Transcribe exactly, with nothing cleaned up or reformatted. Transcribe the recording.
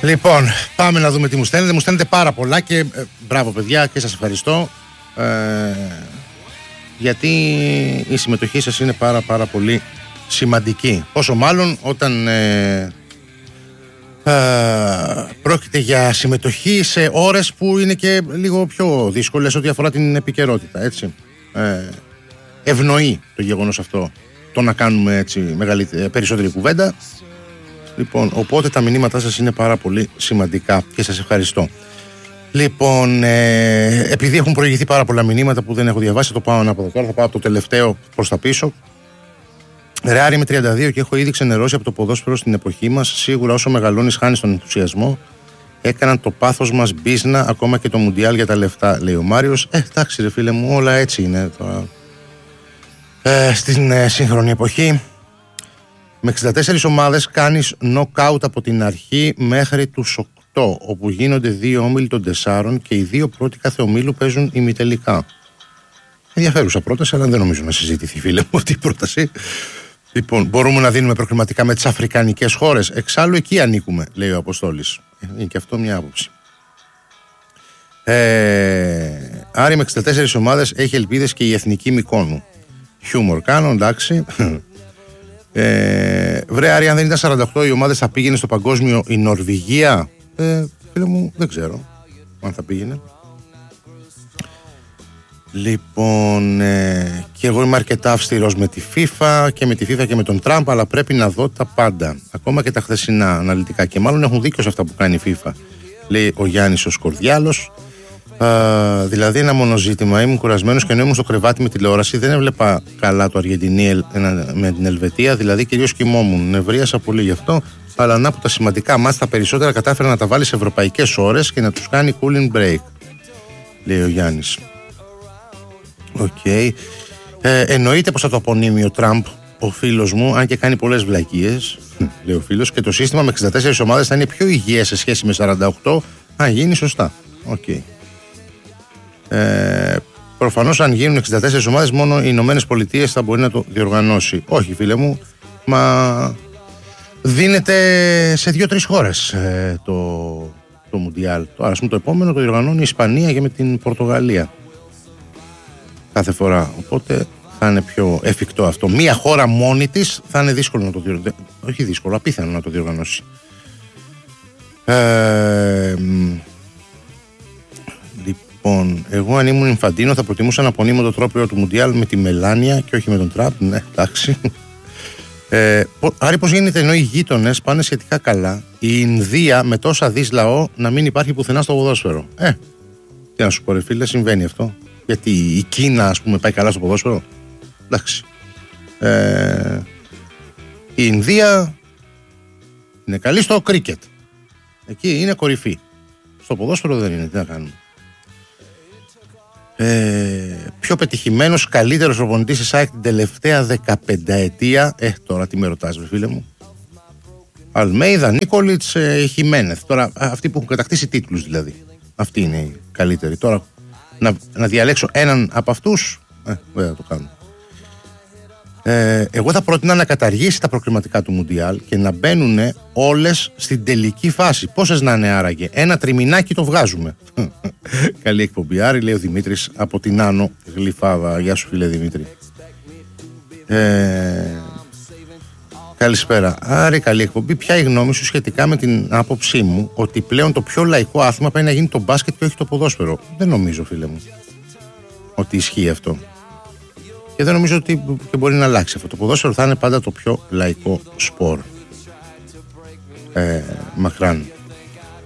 Λοιπόν, πάμε να δούμε τι μου στέλνετε. Μου στέλνετε πάρα πολλά και ε, μπράβο παιδιά και σας ευχαριστώ. Ε, γιατί η συμμετοχή σας είναι πάρα πάρα πολύ σημαντική. Πόσο μάλλον όταν ε, ε, πρόκειται για συμμετοχή σε ώρες που είναι και λίγο πιο δύσκολες ό,τι αφορά την επικαιρότητα, έτσι. Ε, ευνοεί το γεγονός αυτό το να κάνουμε έτσι μεγαλύτερη, περισσότερη κουβέντα. Λοιπόν, οπότε τα μηνύματά σας είναι πάρα πολύ σημαντικά και σας ευχαριστώ. Λοιπόν, ε, επειδή έχουν προηγηθεί πάρα πολλά μηνύματα που δεν έχω διαβάσει, το πάω ανάποδα τώρα, θα πάω από το τελευταίο προς τα πίσω. Ρεάρι με τριάντα δύο και έχω ήδη ξενερώσει από το ποδόσφαιρο στην εποχή μας. Σίγουρα όσο μεγαλώνεις χάνεις τον ενθουσιασμό. Έκαναν το πάθος μας μπίζνα, ακόμα και το Μουντιάλ για τα λεφτά, λέει ο Μάριος. Ε, εντάξει ρε φίλε μου, όλα έτσι είναι τώρα. Ε, στην ε, σύγχρονη εποχή. Με εξήντα τέσσερις ομάδες κάνεις knockout από την αρχή μέχρι τους οκτώ, όπου γίνονται δύο όμιλοι των τεσσάρων και οι δύο πρώτοι κάθε ομίλου παίζουν ημιτελικά. Ενδιαφέρουσα πρόταση, αλλά δεν νομίζω να συζητηθεί, φίλε μου, αυτή η πρόταση. Λοιπόν, μπορούμε να δίνουμε προκριματικά με τις αφρικανικές χώρες. Εξάλλου εκεί ανήκουμε, λέει ο Αποστόλης. Είναι και αυτό μια άποψη. Ε, Άρη με εξήντα τέσσερις ομάδες έχει ελπίδες και η εθνική Μυκόνου. Χιούμορ κάνω, εντάξει. Ε, βρε Άρη, αν δεν ήταν σαράντα οκτώ οι ομάδες θα πήγαινε στο παγκόσμιο η Νορβηγία. Ε, φίλε μου, δεν ξέρω αν θα πήγαινε. Λοιπόν, ε, και εγώ είμαι αρκετά αυστηρός με τη FIFA και με τη FIFA και με τον Τραμπ, αλλά πρέπει να δω τα πάντα. Ακόμα και τα χθεσινά αναλυτικά. Και μάλλον έχουν δίκιο σε αυτά που κάνει η FIFA, λέει ο Γιάννης ο Σκορδιάλος. Uh, δηλαδή ένα μονοζήτημα. Ήμουν κουρασμένος και ενώ ήμουν στο κρεβάτι με τηλεόραση δεν έβλεπα καλά το Αργεντινή με την Ελβετία, δηλαδή κυρίως κοιμόμουν. Νευρίασα πολύ γι' αυτό. Αλλά να που τα σημαντικά μάτς τα περισσότερα κατάφερα να τα βάλει σε ευρωπαϊκές ώρες και να τους κάνει cooling break, λέει ο Γιάννης. Οκ. Okay. Ε, εννοείται πως θα το απονείμει ο Τραμπ, ο φίλος μου, αν και κάνει πολλές βλακίες, λέει ο φίλος, και το σύστημα με εξήντα τέσσερις ομάδες θα είναι πιο υγιές σε σχέση με σαράντα οκτώ, αν γίνει σωστά. Οκ. Okay. Ε, προφανώς αν γίνουν εξήντα τέσσερις ομάδες μόνο οι Ηνωμένες Πολιτείες θα μπορεί να το διοργανώσει. Όχι φίλε μου, μα δίνεται σε δύο-τρεις χώρες ε, το, το Μουντιάλ. Τώρα ας πούμε το επόμενο το διοργανώνει η Ισπανία και με την Πορτογαλία κάθε φορά, οπότε θα είναι πιο εφικτό αυτό. Μία χώρα μόνη της θα είναι δύσκολο να το διοργανώσει, όχι δύσκολο, απίθανο να το διοργανώσει. ε, Λοιπόν, εγώ αν ήμουν Ινφαντίνο θα προτιμούσα να απονείμω το τρόπαιο του Μουντιάλ με τη Μελάνια και όχι με τον Τραμπ. Ναι, εντάξει. Ε, Άρη, πώς γίνεται ενώ οι γείτονες πάνε σχετικά καλά, η Ινδία με τόσα δις λαό να μην υπάρχει πουθενά στο ποδόσφαιρο? Ε, τι να σου πω ρε φίλε, συμβαίνει αυτό. Γιατί η Κίνα ας πούμε πάει καλά στο ποδόσφαιρο? Εντάξει. Ε, η Ινδία είναι καλή στο κρίκετ. Εκεί είναι κορυφή. Στο ποδόσφαιρο δεν είναι, τι να κάνουμε. Ε, πιο πετυχημένος, καλύτερος προπονητής της ΑΕΚ την τελευταία δεκαπενταετία. Ε, τώρα τι με ρωτάς, βρε φίλε μου. Αλμέιδα, Νίκολιτς, ε, Χιμένεθ. Τώρα αυτοί που έχουν κατακτήσει τίτλους δηλαδή. Αυτοί είναι οι καλύτεροι. Τώρα να, να διαλέξω έναν από αυτούς, ε, δεν θα το κάνω. Ε, εγώ θα πρότεινα να καταργήσει τα προκριματικά του Μουντιάλ και να μπαίνουν όλες στην τελική φάση. Πόσες να είναι άραγε? Ένα τριμηνάκι το βγάζουμε. Καλή εκπομπή Άρη, λέει ο Δημήτρης από την Άνω Γλυφάδα. Γεια σου φίλε Δημήτρη. ε, Καλησπέρα Άρη, καλή εκπομπή. Ποια η γνώμη σου σχετικά με την άποψή μου ότι πλέον το πιο λαϊκό άθλημα πάει να γίνει το μπάσκετ και όχι το ποδόσφαιρο? Δεν νομίζω φίλε μου ότι ισχύει αυτό. Και δεν νομίζω ότι και μπορεί να αλλάξει αυτό. Το ποδόσφαιρο θα είναι πάντα το πιο λαϊκό σπορ. Ε, μακράν.